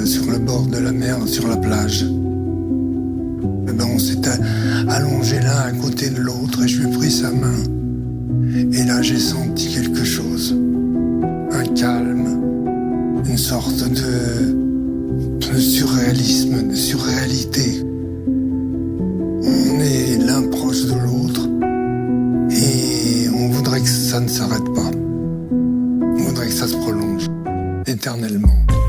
sur le bord de la mer, sur la plage. Et ben on s'était allongés l'un à côté de l'autre et je lui ai pris sa main. Et là j'ai senti quelque chose, un calme, une sorte de surréalisme, de surréalité. On est l'un proche de l'autre et on voudrait que ça ne s'arrête pas. On voudrait que ça se prolonge éternellement.